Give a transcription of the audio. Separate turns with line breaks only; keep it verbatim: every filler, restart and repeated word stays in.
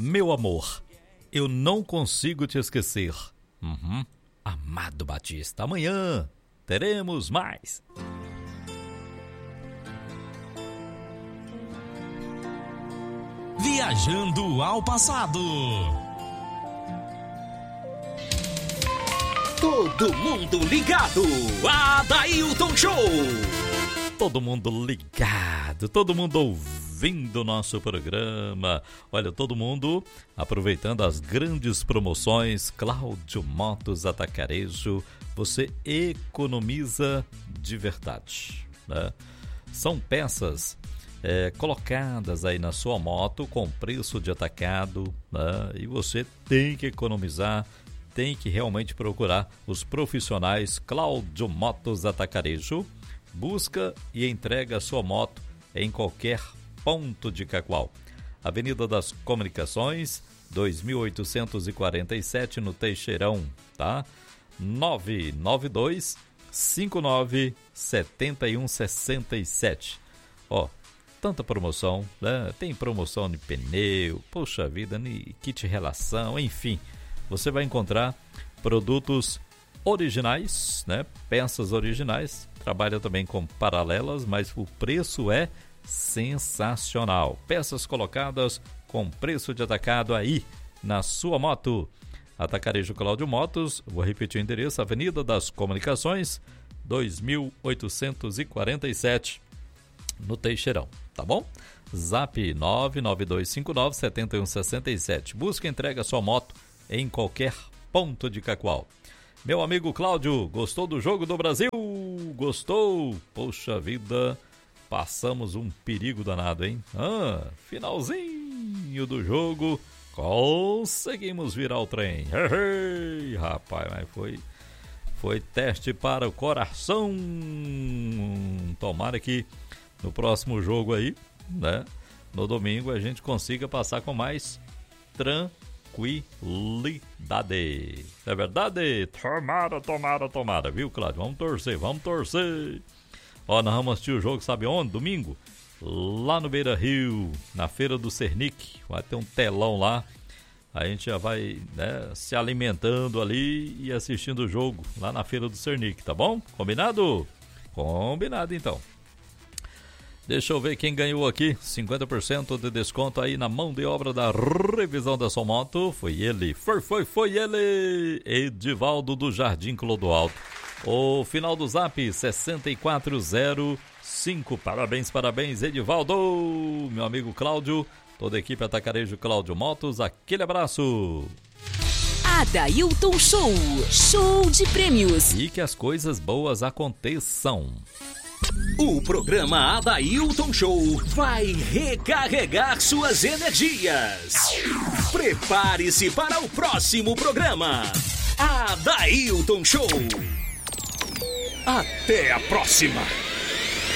Meu amor, eu não consigo te esquecer. Uhum. Amado Batista, amanhã teremos mais.
Viajando ao passado.
Todo mundo ligado, Adailton Show.
Todo mundo ligado, todo mundo ouvindo o nosso programa. Olha, todo mundo aproveitando as grandes promoções. Cláudio Motos Atacarejo, você economiza de verdade, né? São peças é, colocadas aí na sua moto com preço de atacado, né? E você tem que economizar, tem que realmente procurar os profissionais Cláudio Motos Atacarejo. Busca e entrega a sua moto em qualquer ponto de Cacoal. Avenida das Comunicações, dois mil oitocentos e quarenta e sete, no Teixeirão, tá? nove nove dois, cinco nove, sete um seis sete. Ó, tanta promoção, né? Tem promoção de pneu, poxa vida, kit relação, enfim. Você vai encontrar produtos originais, né? Peças originais. Trabalha também com paralelas, mas o preço é sensacional. Peças colocadas com preço de atacado aí na sua moto. Atacarejo Cláudio Motos, vou repetir o endereço, Avenida das Comunicações, dois mil oitocentos e quarenta e sete, no Teixeirão, tá bom? Zap nove nove dois cinco nove, sete um seis sete. Busca e entrega sua moto em qualquer ponto de Cacoal. Meu amigo Cláudio, gostou do jogo do Brasil? Gostou? Poxa vida, passamos um perigo danado, hein? Ah, finalzinho do jogo, conseguimos virar o trem. Hey, rapaz, mas foi, foi teste para o coração. Tomara que no próximo jogo aí, né, no domingo, a gente consiga passar com mais tranquilidade. Tranquilidade. É verdade? Tomara, tomara, tomara, viu, Cláudio? Vamos torcer, vamos torcer. Ó, nós vamos assistir o jogo, sabe onde? Domingo? Lá no Beira Rio, na Feira do Cernic. Vai ter um telão lá. A gente já vai, né, se alimentando ali e assistindo o jogo lá na Feira do Cernic, tá bom? Combinado? Combinado, então. Deixa eu ver quem ganhou aqui, cinquenta por cento de desconto aí na mão de obra da revisão da sua moto. Foi ele, foi, foi, foi ele, Edivaldo do Jardim Clodoaldo. O final do zap, sessenta e quatro zero cinco. Parabéns, parabéns, Edivaldo. Meu amigo Cláudio, toda a equipe Atacarejo Cláudio Motos, aquele abraço.
Adailton Show, show de prêmios.
E que as coisas boas aconteçam.
O programa Adailton Show vai recarregar suas energias. Prepare-se para o próximo programa. Adailton Show. Até a próxima.